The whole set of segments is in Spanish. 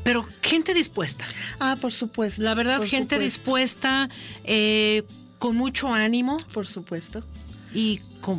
Pero gente dispuesta. Por supuesto. La verdad, gente dispuesta, con mucho ánimo. Por supuesto. Y con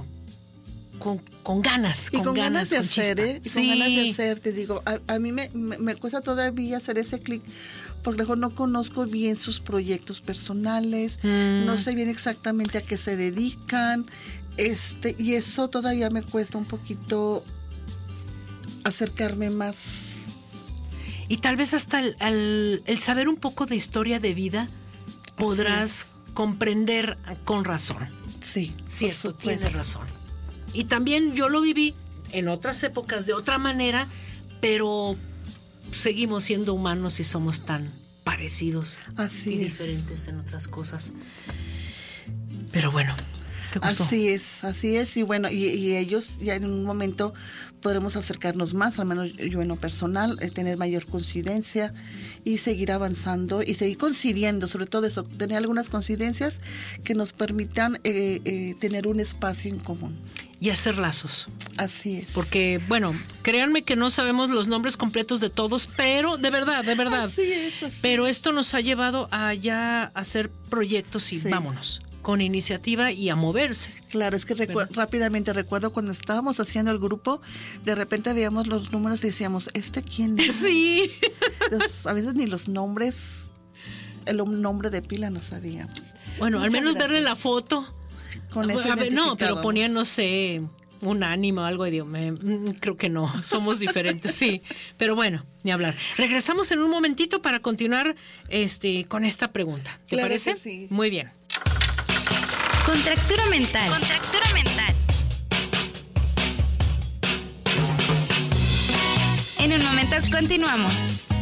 ganas. Y con ganas de hacer, Sí. Con ganas de hacer, te digo, a mí me cuesta todavía hacer ese clic, porque mejor no conozco bien sus proyectos personales, no sé bien exactamente a qué se dedican, y eso todavía me cuesta un poquito acercarme más. Y tal vez hasta el saber un poco de historia de vida podrás comprender con razón. Sí, cierto, tienes razón. Y también yo lo viví en otras épocas de otra manera, pero seguimos siendo humanos y somos tan parecidos y diferentes en otras cosas. Pero bueno, ¿te gustó? Así es, y bueno, y ellos ya en un momento podremos acercarnos más, al menos yo en lo personal, tener mayor coincidencia y seguir avanzando y seguir coincidiendo, sobre todo eso, tener algunas coincidencias que nos permitan tener un espacio en común. Y hacer lazos. Así es. Porque, bueno, créanme que no sabemos los nombres completos de todos, pero de verdad. Así es. Pero esto nos ha llevado a ya hacer proyectos y vámonos. Con iniciativa y a moverse. Claro, es que rápidamente recuerdo cuando estábamos haciendo el grupo, de repente veíamos los números y decíamos, ¿quién es? Sí. Entonces, a veces ni los nombres, el nombre de pila no sabíamos. Bueno, al menos verle la foto. Con eso no, pero ponían, no sé, un ánimo o algo, y digo, creo que no, somos diferentes, sí. Pero bueno, ni hablar. Regresamos en un momentito para continuar con esta pregunta. ¿Te parece? Sí. Muy bien. Contractura mental. En un momento continuamos.